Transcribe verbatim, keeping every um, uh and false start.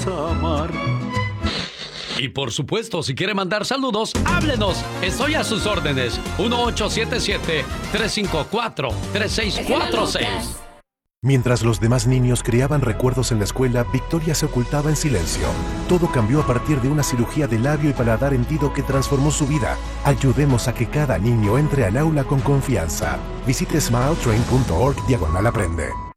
amar. Y por supuesto, si quiere mandar saludos, háblenos. Estoy a sus órdenes. uno ocho siete siete, tres cinco cuatro, tres seis cuatro seis. Mientras los demás niños creaban recuerdos en la escuela, Victoria se ocultaba en silencio. Todo cambió a partir de una cirugía de labio y paladar hendido que transformó su vida. Ayudemos a que cada niño entre al aula con confianza. Visite smiletrain punto org diagonal aprende.